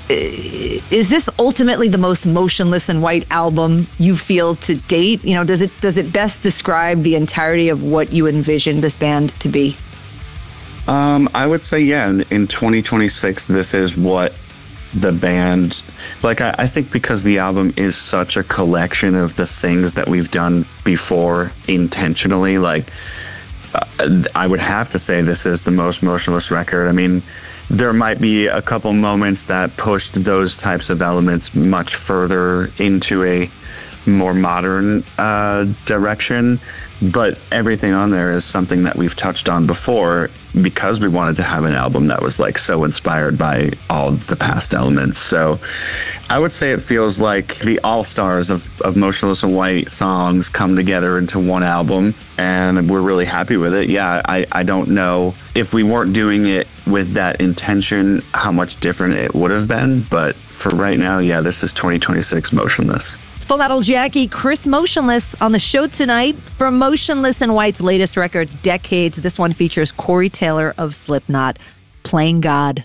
is this ultimately the most Motionless in White album you feel to date? You know, does it best describe the entirety of what you envisioned this band to be? I would say, yeah, in 2026, this is what the band, like, I think because the album is such a collection of the things that we've done before intentionally, like, I would have to say this is the most Motionless record. I mean, there might be a couple moments that pushed those types of elements much further into a more modern direction, but everything on there is something that we've touched on before because we wanted to have an album that was like so inspired by all the past elements. So I would say it feels like the all-stars of Motionless in White songs come together into one album, and we're really happy with it. Yeah, I don't know if we weren't doing it with that intention, how much different it would have been, but for right now, yeah, this is 2026 Motionless. Full Metal Jackie, Chris Motionless on the show tonight from Motionless in White's latest record, Decades. This one features Corey Taylor of Slipknot, Playing God.